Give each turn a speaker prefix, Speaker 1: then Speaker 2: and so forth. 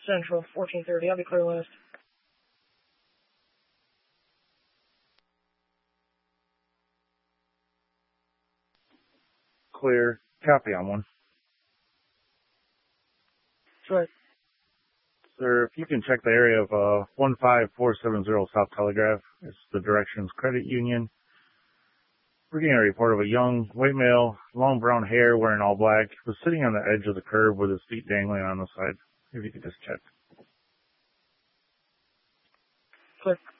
Speaker 1: Central, 1430. I'll be clear last.
Speaker 2: Clear. Copy on one.
Speaker 1: Right.
Speaker 2: Sir, if you can check the area of 15470 South Telegraph. It's the Directions Credit Union. We're getting a report of a young white male, long brown hair, wearing all black, was sitting on the edge of the curb with his feet dangling on the side. If you could just check.
Speaker 1: Clear.